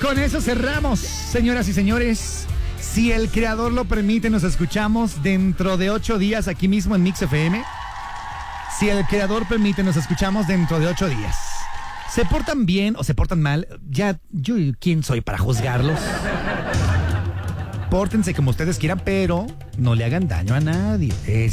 con eso cerramos, señoras y señores. Si el creador lo permite, nos escuchamos dentro de 8 días aquí mismo en Mix FM. Si el creador permite, nos escuchamos dentro de 8 días. ¿Se portan bien o se portan mal? Ya, yo, ¿quién soy para juzgarlos? Pórtense como ustedes quieran, pero no le hagan daño a nadie.